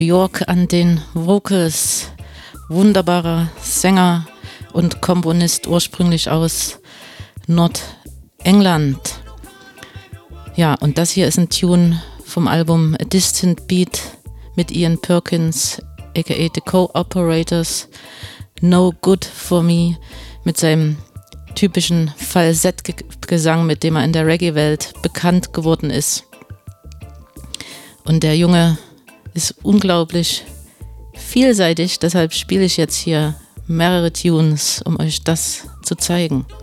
York an den Vocals, wunderbarer Sänger und Komponist, ursprünglich aus Nordengland. Ja, und das hier ist ein Tune vom Album A Distant Beat mit Ian Perkins, aka The Co-Operators, No Good For Me, mit seinem typischen Falsettgesang, mit dem er in der Reggae-Welt bekannt geworden ist. Und der Junge ist unglaublich vielseitig, deshalb spiele ich jetzt hier mehrere Tunes, um euch das zu zeigen.